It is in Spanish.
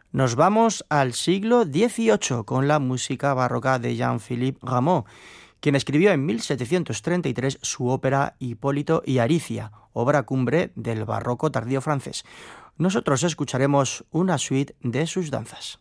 Nos vamos al siglo XVIII con la música barroca de Jean-Philippe Rameau, quien escribió en 1733 su ópera Hipólito y Aricia, obra cumbre del barroco tardío francés. Nosotros escucharemos una suite de sus danzas.